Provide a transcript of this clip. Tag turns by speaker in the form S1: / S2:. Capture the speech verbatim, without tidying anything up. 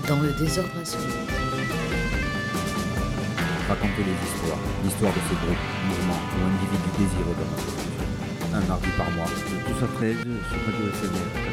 S1: Dans le désordre absolu.
S2: Raconter les histoires, l'histoire de ce groupe, mouvement ou individu désireux dans notre culture. Un mardi par mois,
S3: De douze à treize sur Radio S N R